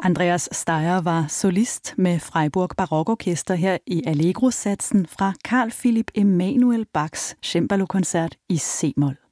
Andreas Steyr var solist med Freiburg Barokorkester her i Allegro-satsen fra Carl Philipp Emanuel Bachs cembalokoncert i C-mol.